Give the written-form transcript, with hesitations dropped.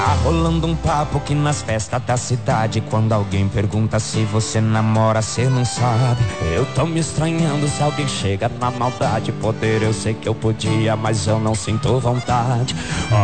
Tá rolando um papo que nas festas da cidade, quando alguém pergunta se você namora, cê não sabe. Eu tô me estranhando se alguém chega na maldade. Poder eu sei que eu podia, mas eu não sinto vontade.